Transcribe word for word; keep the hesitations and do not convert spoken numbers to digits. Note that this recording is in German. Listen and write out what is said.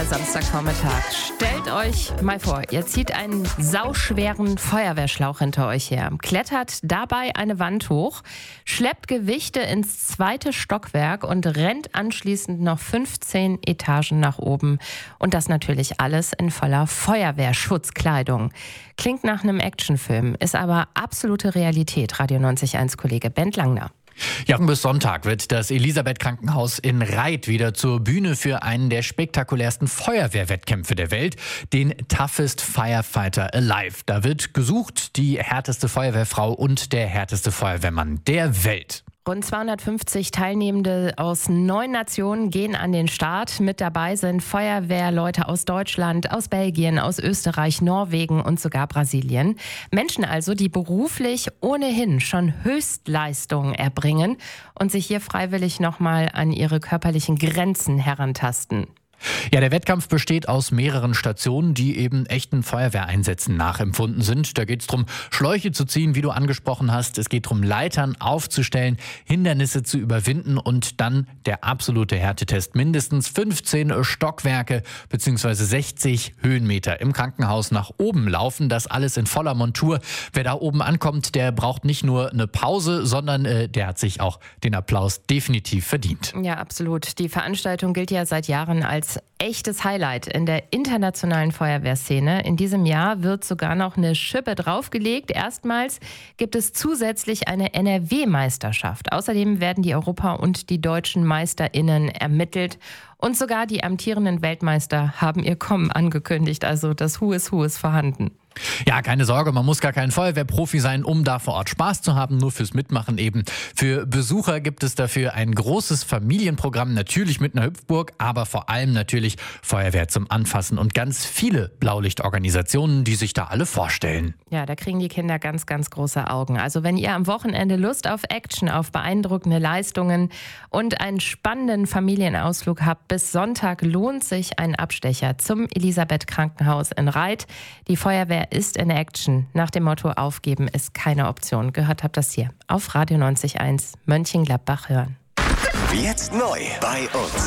Samstagvormittag. Stellt euch mal vor, ihr zieht einen sauschweren Feuerwehrschlauch hinter euch her, klettert dabei eine Wand hoch, schleppt Gewichte ins zweite Stockwerk und rennt anschließend noch fünfzehn Etagen nach oben. Und das natürlich alles in voller Feuerwehrschutzkleidung. Klingt nach einem Actionfilm, ist aber absolute Realität. Radio neunzig Komma eins Kollege Bent Langner. Ja, bis Sonntag wird das Elisabeth-Krankenhaus in Reit wieder zur Bühne für einen der spektakulärsten Feuerwehrwettkämpfe der Welt, den Toughest Firefighter Alive. Da wird gesucht die härteste Feuerwehrfrau und der härteste Feuerwehrmann der Welt. Rund zweihundertfünfzig Teilnehmende aus neun Nationen gehen an den Start. Mit dabei sind Feuerwehrleute aus Deutschland, aus Belgien, aus Österreich, Norwegen und sogar Brasilien. Menschen also, die beruflich ohnehin schon Höchstleistungen erbringen und sich hier freiwillig nochmal an ihre körperlichen Grenzen herantasten. Ja, der Wettkampf besteht aus mehreren Stationen, die eben echten Feuerwehreinsätzen nachempfunden sind. Da geht es darum, Schläuche zu ziehen, wie du angesprochen hast. Es geht darum, Leitern aufzustellen, Hindernisse zu überwinden und dann der absolute Härtetest. Mindestens fünfzehn Stockwerke bzw. sechzig Höhenmeter im Krankenhaus nach oben laufen. Das alles in voller Montur. Wer da oben ankommt, der braucht nicht nur eine Pause, sondern äh, der hat sich auch den Applaus definitiv verdient. Ja, absolut. Die Veranstaltung gilt ja seit Jahren als echtes Highlight in der internationalen Feuerwehrszene. In diesem Jahr wird sogar noch eine Schippe draufgelegt. Erstmals gibt es zusätzlich eine N R W-Meisterschaft. Außerdem werden die Europa- und die deutschen MeisterInnen ermittelt. Und sogar die amtierenden Weltmeister haben ihr Kommen angekündigt. Also das Who is Who ist vorhanden. Ja, keine Sorge, man muss gar kein Feuerwehrprofi sein, um da vor Ort Spaß zu haben, nur fürs Mitmachen eben. Für Besucher gibt es dafür ein großes Familienprogramm, natürlich mit einer Hüpfburg, aber vor allem natürlich Feuerwehr zum Anfassen und ganz viele Blaulichtorganisationen, die sich da alle vorstellen. Ja, da kriegen die Kinder ganz, ganz große Augen. Also wenn ihr am Wochenende Lust auf Action, auf beeindruckende Leistungen und einen spannenden Familienausflug habt, bis Sonntag lohnt sich ein Abstecher zum Elisabeth-Krankenhaus in Reit. Die Feuerwehr ist in Action. Nach dem Motto Aufgeben ist keine Option. Gehört habt das hier auf Radio neunzig Komma eins Mönchengladbach hören. Jetzt neu bei uns.